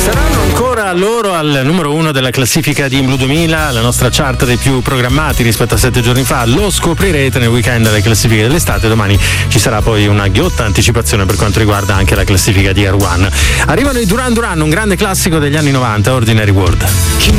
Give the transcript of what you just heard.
Saranno ancora loro al numero 1 della classifica di Blue 2000, la nostra chart dei più programmati rispetto a 7 giorni fa. Lo scoprirete nel weekend delle classifiche dell'estate. Domani ci sarà poi una ghiotta anticipazione per quanto riguarda anche la classifica di Air One. Arrivano i Duran Duran, un grande classico degli anni 90, Ordinary World.